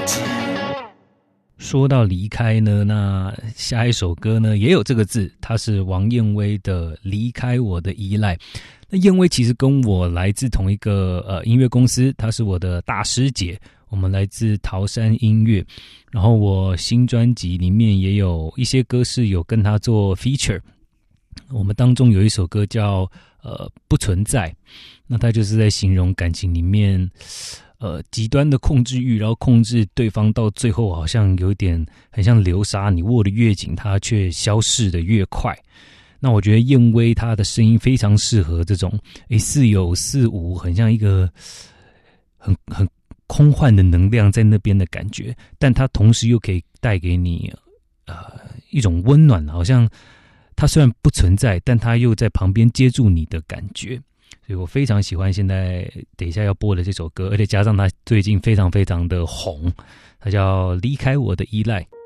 说到离开呢，那下一首歌呢也有这个字，它是王燕威的《离开我的依赖》。那燕威其实跟我来自同一个音乐公司，她是我的大师姐，我们来自桃山音乐。然后我新专辑里面也有一些歌是有跟她做 feature， 我们当中有一首歌叫不存在，那它就是在形容感情里面极端的控制欲，然后控制对方到最后好像有一点很像流沙，你握得越紧，它却消逝得越快。那我觉得燕威她的声音非常适合这种似有似无，很像一个很空幻的能量在那边的感觉，但它同时又可以带给你一种温暖，好像它虽然不存在，但它又在旁边接住你的感觉。所以我非常喜欢现在等一下要播的这首歌，而且加上它最近非常非常的红，它叫《离开我的依赖》。